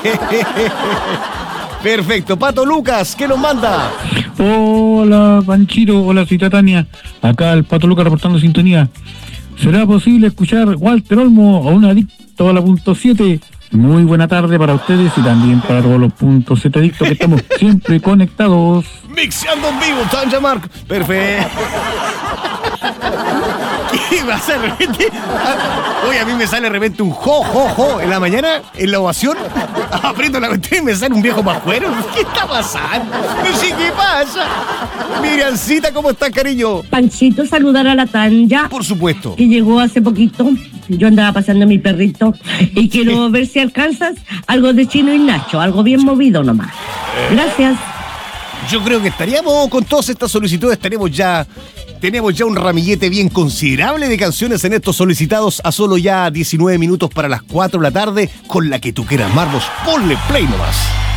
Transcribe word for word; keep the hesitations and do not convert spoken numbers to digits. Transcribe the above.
Perfecto. Pato Lucas, ¿qué nos manda? Hola, Panchito. Hola, cita Tania. Acá el Pato Lucas reportando sintonía. ¿Será posible escuchar Walter Olmo a un adicto a la punto siete? Muy buena tarde para ustedes y también para todos los puntos siete adictos que estamos siempre conectados. Mixeando en vivo, Tanja Mark. Perfecto. ¿Qué va a hacer de repente? Oye, a mí me sale de repente un jo, jo, jo en la mañana, en la ovación. Aprieto la cuestión y me sale un viejo pascuero. ¿Qué está pasando? No sé qué pasa. Miriancita, ¿cómo estás, cariño? Panchito, saludar a la Tanja. Por supuesto. Que llegó hace poquito. Yo andaba paseando a mi perrito y quiero ver si alcanzas algo de Chino y Nacho, algo bien movido nomás. Gracias. Yo creo que estaríamos con todas estas solicitudes, tenemos ya, tenemos ya un ramillete bien considerable de canciones en estos solicitados a solo ya diecinueve minutos para las cuatro de la tarde. Con la que tú quieras, Marlos, ponle play nomás.